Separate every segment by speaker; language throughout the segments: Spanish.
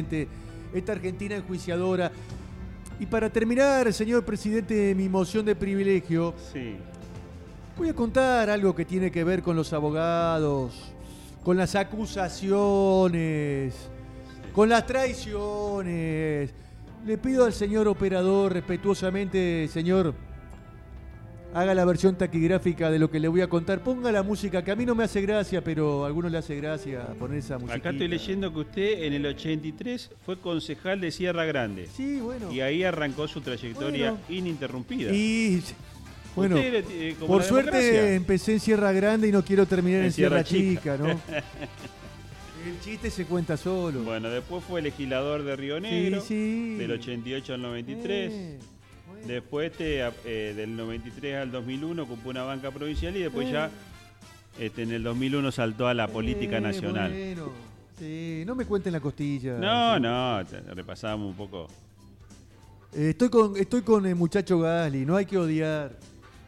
Speaker 1: presidente, esta Argentina enjuiciadora. Y para terminar, señor presidente, mi moción de privilegio,
Speaker 2: Sí.
Speaker 1: voy a contar algo que tiene que ver con los abogados, con las acusaciones, con las traiciones. Le pido al señor operador, respetuosamente, señor, haga la versión taquigráfica de lo que le voy a contar. Ponga la música, que a mí no me hace gracia, pero a algunos le hace gracia poner esa música.
Speaker 2: Acá estoy leyendo que usted en el 83 fue concejal de Sierra Grande.
Speaker 1: Sí, bueno.
Speaker 2: Y ahí arrancó su trayectoria ininterrumpida.
Speaker 1: Y bueno,
Speaker 2: Usted, como
Speaker 1: por
Speaker 2: la
Speaker 1: suerte
Speaker 2: democracia.
Speaker 1: empecé en Sierra Grande y no quiero terminar en Sierra Chica,
Speaker 2: Chica.
Speaker 1: ¿no? El chiste se cuenta solo.
Speaker 2: Bueno, después fue legislador de Río Negro,
Speaker 1: sí.
Speaker 2: del 88 al 93.
Speaker 1: Bueno.
Speaker 2: Después, del 93 al 2001, ocupó una banca provincial y después ya, en el 2001, saltó a la política nacional.
Speaker 1: Bueno, sí, no me cuenten la costilla.
Speaker 2: No, repasábamos un poco.
Speaker 1: Estoy con el muchacho Gasly, no hay que odiar.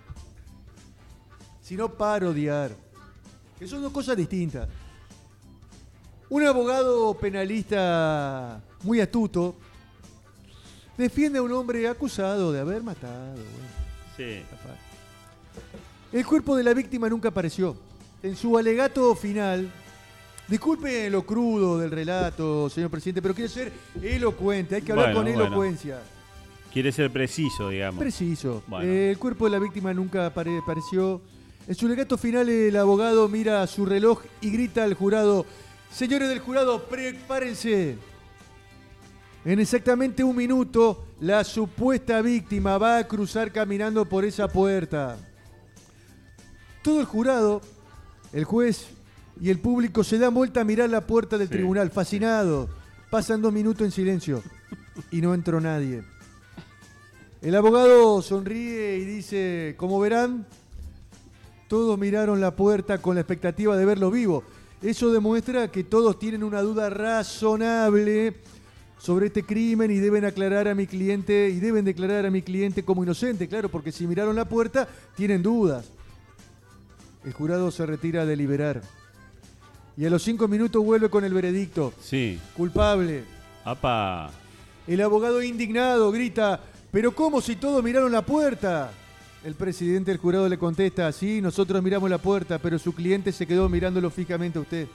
Speaker 1: Sino para odiar. Que son dos cosas distintas. Un abogado penalista muy astuto defiende a un hombre acusado de haber matado. Bueno,
Speaker 2: Sí.
Speaker 1: el cuerpo de la víctima nunca apareció. En su alegato final, disculpe lo crudo del relato, señor presidente, pero quiero ser elocuente, hay que hablar con elocuencia.
Speaker 2: Quiere ser preciso, digamos.
Speaker 1: Preciso.
Speaker 2: Bueno.
Speaker 1: El cuerpo de la víctima nunca apareció. En su alegato final, el abogado mira su reloj y grita al jurado: señores del jurado, prepárense. En exactamente 1 minuto, la supuesta víctima va a cruzar caminando por esa puerta. Todo el jurado, el juez y el público se dan vuelta a mirar la puerta del tribunal, fascinado. Pasan 2 minutos en silencio y no entró nadie. El abogado sonríe y dice: como verán, todos miraron la puerta con la expectativa de verlo vivo. Eso demuestra que todos tienen una duda razonable sobre este crimen y deben declarar a mi cliente como inocente, claro, porque si miraron la puerta, tienen dudas. El jurado se retira a deliberar. Y a los 5 minutos vuelve con el veredicto.
Speaker 2: Sí.
Speaker 1: Culpable.
Speaker 2: ¡Apa!
Speaker 1: El abogado indignado grita: ¿pero cómo si todos miraron la puerta? El presidente del jurado le contesta: sí, nosotros miramos la puerta, pero su cliente se quedó mirándolo fijamente a usted.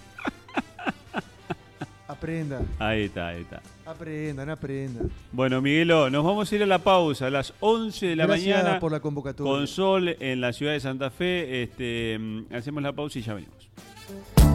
Speaker 1: Aprendan.
Speaker 2: Ahí está.
Speaker 1: Aprendan.
Speaker 2: Bueno, Miguelo, nos vamos a ir a la pausa a las 11 de la
Speaker 1: Gracias
Speaker 2: mañana.
Speaker 1: por la convocatoria.
Speaker 2: Con sol en la ciudad de Santa Fe. Hacemos la pausa y ya venimos.